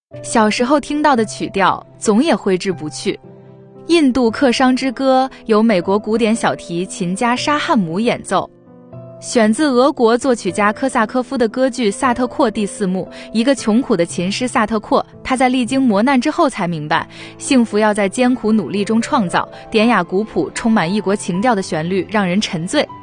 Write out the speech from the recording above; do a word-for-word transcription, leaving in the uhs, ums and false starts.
小时候听到的曲调，总也挥之不去。印度客商之歌由美国古典小提琴家沙汉姆演奏，选自俄国作曲家科萨科夫的歌剧《萨特阔》第四幕。一个穷苦的琴师萨特阔，他在历经磨难之后才明白，幸福要在艰苦努力中创造。典雅古朴、充满异国情调的旋律让人沉醉。